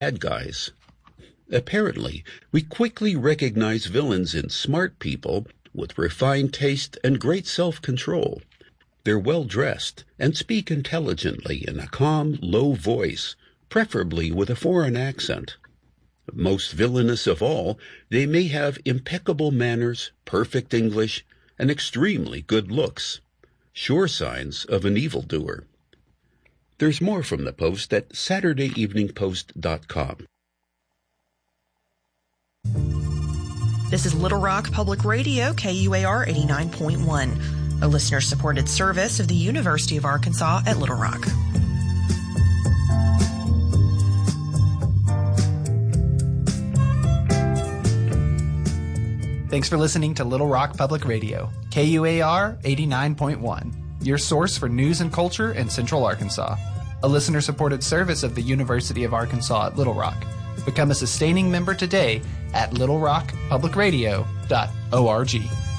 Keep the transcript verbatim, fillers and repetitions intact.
bad guys. Apparently, we quickly recognize villains in smart people with refined taste and great self-control. They're well-dressed and speak intelligently in a calm, low voice, preferably with a foreign accent. Most villainous of all, they may have impeccable manners, perfect English, and extremely good looks. Sure signs of an evildoer. There's more from the Post at Saturday Evening Post dot com. This is Little Rock Public Radio, K U A R eighty-nine point one, a listener-supported service of the University of Arkansas at Little Rock. Thanks for listening to Little Rock Public Radio, K U A R eighty-nine point one, your source for news and culture in Central Arkansas. A listener-supported service of the University of Arkansas at Little Rock. Become a sustaining member today at little rock public radio dot org.